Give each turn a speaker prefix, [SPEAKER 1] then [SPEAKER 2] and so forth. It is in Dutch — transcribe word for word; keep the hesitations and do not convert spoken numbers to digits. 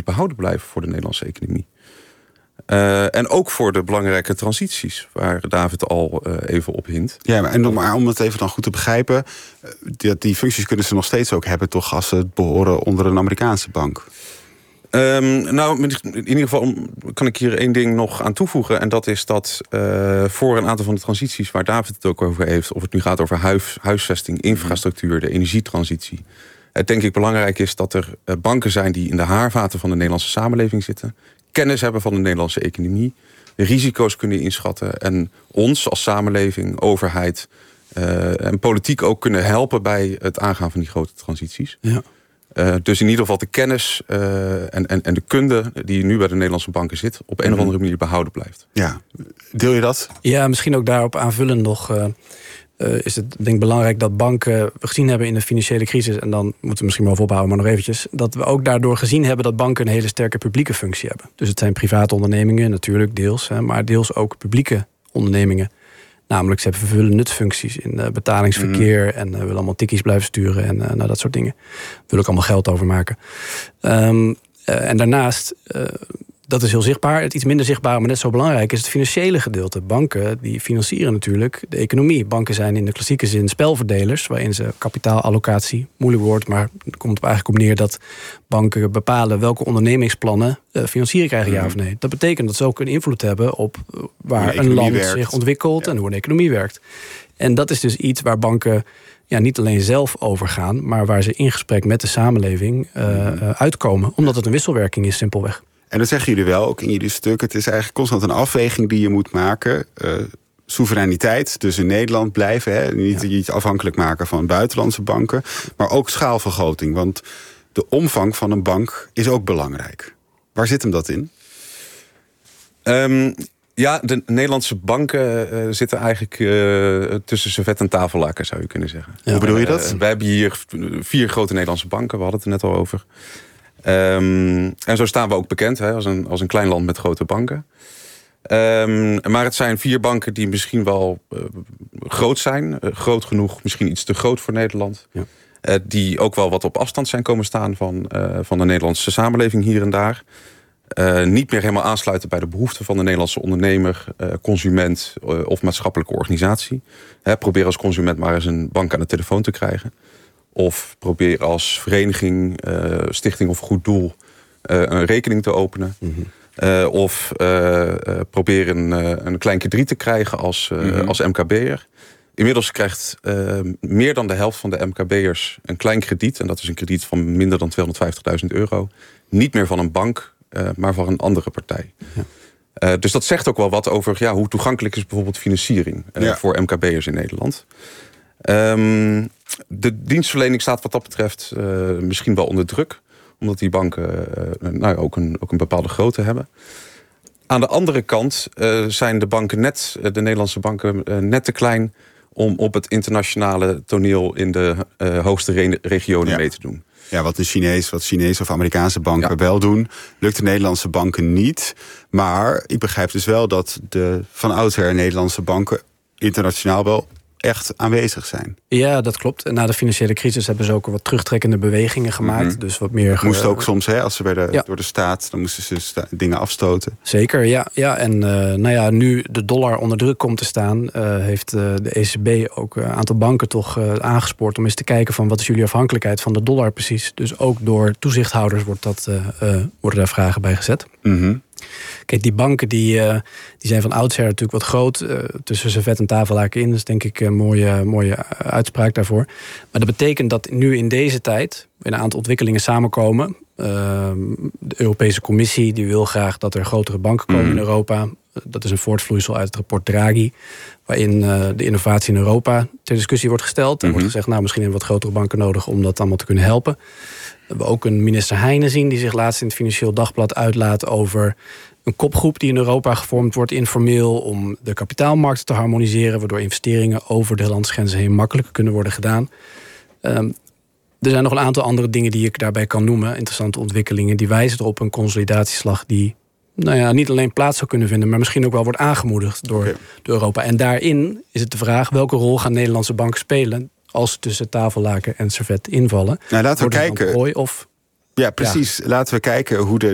[SPEAKER 1] behouden blijven voor de Nederlandse economie. Uh, en ook voor de belangrijke transities, waar David al uh, even op hint.
[SPEAKER 2] Ja, maar, en om, maar om het even dan goed te begrijpen, die, die functies kunnen ze nog steeds ook hebben, toch, als ze behoren onder een Amerikaanse bank?
[SPEAKER 1] Um, nou, in ieder geval kan ik hier één ding nog aan toevoegen. En dat is dat uh, voor een aantal van de transities waar David het ook over heeft, of het nu gaat over huis, huisvesting, infrastructuur, de energietransitie, het denk ik belangrijk is dat er uh, banken zijn die in de haarvaten van de Nederlandse samenleving zitten, kennis hebben van de Nederlandse economie, risico's kunnen inschatten en ons als samenleving, overheid uh, en politiek ook kunnen helpen bij het aangaan van die grote transities.
[SPEAKER 2] Ja.
[SPEAKER 1] Uh, dus in ieder geval de kennis uh, en, en, en de kunde die nu bij de Nederlandse banken zit, op een of andere manier behouden blijft.
[SPEAKER 2] Ja, deel je dat?
[SPEAKER 3] Ja, misschien ook daarop aanvullend nog. Uh, uh, is het denk ik belangrijk dat banken, we gezien hebben in de financiële crisis, en dan moeten we misschien wel ophouden, maar nog eventjes, dat we ook daardoor gezien hebben dat banken een hele sterke publieke functie hebben. Dus het zijn private ondernemingen, natuurlijk deels, hè, maar deels ook publieke ondernemingen. Namelijk, ze hebben vervullen nutsfuncties in uh, betalingsverkeer mm. en uh, willen allemaal tikkies blijven sturen en uh, nou, dat soort dingen. Wil ik allemaal geld overmaken. Um, uh, en daarnaast, uh, dat is heel zichtbaar. Het iets minder zichtbaar, maar net zo belangrijk, is het financiële gedeelte. Banken die financieren natuurlijk de economie. Banken zijn in de klassieke zin spelverdelers, waarin ze kapitaalallocatie, moeilijk woord, maar het komt er eigenlijk op neer dat banken bepalen welke ondernemingsplannen uh, financiering krijgen, ja of nee. Dat betekent dat ze ook een invloed hebben op waar een land werkt. zich ontwikkelt ja. en hoe een economie werkt. En dat is dus iets waar banken ja, niet alleen zelf over gaan, maar waar ze in gesprek met de samenleving uh, uh, uitkomen. Omdat het een wisselwerking is, simpelweg.
[SPEAKER 2] En dat zeggen jullie wel, ook in jullie stuk. Het is eigenlijk constant een afweging die je moet maken. Uh, soevereiniteit, dus in Nederland blijven. Hè, niet, ja. niet afhankelijk maken van buitenlandse banken. Maar ook schaalvergroting. Want de omvang van een bank is ook belangrijk. Waar zit hem dat in?
[SPEAKER 1] Um, ja, de Nederlandse banken uh, zitten eigenlijk uh, tussen servet en tafellaken, zou je kunnen zeggen.
[SPEAKER 2] Ja. Hoe bedoel je dat?
[SPEAKER 1] Uh, wij hebben hier vier grote Nederlandse banken. We hadden het er net al over. Um, en zo staan we ook bekend hè, als, een, als een klein land met grote banken. Um, maar het zijn vier banken die misschien wel uh, groot zijn. Uh, groot genoeg, misschien iets te groot voor Nederland. Ja. Uh, die ook wel wat op afstand zijn komen staan van, uh, van de Nederlandse samenleving hier en daar. Uh, niet meer helemaal aansluiten bij de behoeften van de Nederlandse ondernemer, uh, consument uh, of maatschappelijke organisatie. Hè, probeer als consument maar eens een bank aan de telefoon te krijgen. Of probeer als vereniging, uh, stichting of goed doel uh, een rekening te openen. Mm-hmm. Uh, of uh, uh, probeer een, uh, een klein krediet te krijgen als, uh, mm-hmm. als M K B'er. Inmiddels krijgt uh, meer dan de helft van de M K B'ers een klein krediet. En dat is een krediet van minder dan tweehonderdvijftigduizend euro. Niet meer van een bank, uh, maar van een andere partij. Ja. Uh, dus dat zegt ook wel wat over ja, hoe toegankelijk is bijvoorbeeld financiering uh, ja. voor M K B'ers in Nederland. Um, de dienstverlening staat wat dat betreft uh, misschien wel onder druk. Omdat die banken uh, nou, ook, een, ook een bepaalde grootte hebben. Aan de andere kant uh, zijn de banken net, de Nederlandse banken uh, net te klein om op het internationale toneel in de uh, hoogste re- regionen ja. mee te doen.
[SPEAKER 2] Ja, wat de Chinees, wat Chinese of Amerikaanse banken ja. wel doen, lukt de Nederlandse banken niet. Maar ik begrijp dus wel dat de van oudsher Nederlandse banken internationaal wel echt aanwezig zijn.
[SPEAKER 3] Ja, dat klopt. En na de financiële crisis hebben ze ook wat terugtrekkende bewegingen gemaakt. Mm-hmm. Dus wat meer.
[SPEAKER 2] Moest ook soms, hè, als ze werden ja. door de staat, dan moesten ze sta- dingen afstoten.
[SPEAKER 3] Zeker, ja, ja. En uh, nou ja, nu de dollar onder druk komt te staan, uh, heeft uh, de E C B ook een aantal banken toch uh, aangespoord om eens te kijken van wat is jullie afhankelijkheid van de dollar precies. Dus ook door toezichthouders wordt dat, uh, uh, worden daar vragen bij gezet.
[SPEAKER 2] Mm-hmm.
[SPEAKER 3] Kijk, die banken die, uh, die zijn van oudsher natuurlijk wat groot. Uh, tussen servet en tafellaken in. Dat is denk ik een mooie, mooie uitspraak daarvoor. Maar dat betekent dat nu in deze tijd een aantal ontwikkelingen samenkomen. Uh, de Europese Commissie die wil graag dat er grotere banken komen mm. in Europa. Dat is een voortvloeisel uit het rapport Draghi. Waarin uh, de innovatie in Europa ter discussie wordt gesteld. Er mm-hmm. wordt gezegd, nou misschien hebben we wat grotere banken nodig om dat allemaal te kunnen helpen. We hebben ook een minister Heijnen zien die zich laatst in het Financieel Dagblad uitlaat over een kopgroep die in Europa gevormd wordt, informeel, om de kapitaalmarkten te harmoniseren, waardoor investeringen over de landsgrenzen heen makkelijker kunnen worden gedaan. Um, er zijn nog een aantal andere dingen die ik daarbij kan noemen, interessante ontwikkelingen, die wijzen erop een consolidatieslag die nou ja, niet alleen plaats zou kunnen vinden, maar misschien ook wel wordt aangemoedigd door, okay. door Europa. En daarin is het de vraag, welke rol gaan Nederlandse banken spelen als ze tussen tafellaken en servet invallen?
[SPEAKER 2] Nou, laten we kijken.
[SPEAKER 3] Prooi of
[SPEAKER 2] Ja, precies. Ja. Laten we kijken hoe de